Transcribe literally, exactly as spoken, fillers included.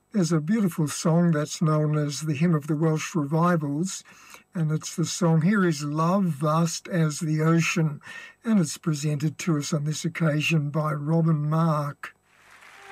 There's a beautiful song that's known as the Hymn of the Welsh Revivals, and it's the song Here is Love, Vast as the Ocean, and it's presented to us on this occasion by Robin Mark.